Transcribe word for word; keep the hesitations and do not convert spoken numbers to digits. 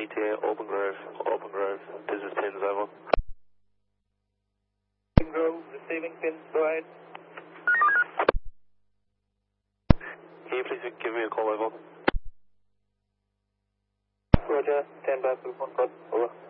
E T A, Open Grove, Open Grove, this is pins over. Open Grove, receiving pins, go ahead. Can you please give me a call over? Roger, stand by for one code, over.